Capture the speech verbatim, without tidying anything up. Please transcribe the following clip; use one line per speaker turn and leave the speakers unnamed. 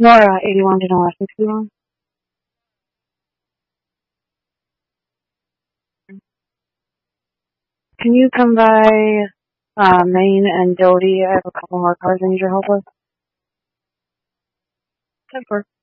Nora, eighty-one to Nora, sixty-one. Can you come by uh, Maine and Doty? I have a couple more cars I need your help with. ten four.